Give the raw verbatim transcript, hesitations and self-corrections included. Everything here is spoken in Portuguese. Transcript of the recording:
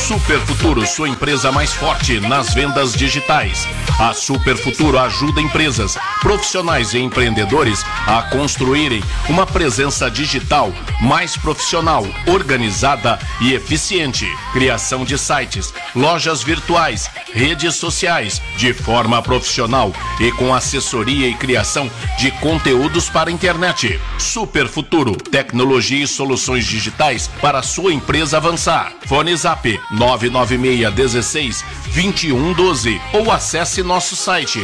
Super Futuro, sua empresa mais forte nas vendas digitais. A Super Futuro ajuda empresas, profissionais e empreendedores a construírem uma presença digital mais profissional, organizada e eficiente. Criação de sites, lojas virtuais, redes sociais, de forma profissional e com assessoria e criação de conteúdos para a internet. Super Futuro, tecnologia e soluções digitais para a sua empresa avançar. Fone Zap nove nove seis um seis, dois um um doze ou acesse nosso site